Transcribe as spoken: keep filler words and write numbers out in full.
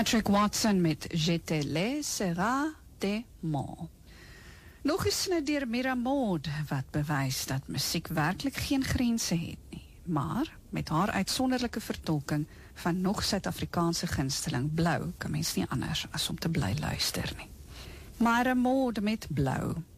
Patrick Watson met Je te laisserai des mots. Nog eens deur Mira Maud, wat bewys dat musiek werklik geen grense het nie, maar met haar uitsonderlike vertolking van nog Suid-Afrikaanse gunsteling Blou, kan mens nie anders as om te bly luister nie. Mira Maud met Blou.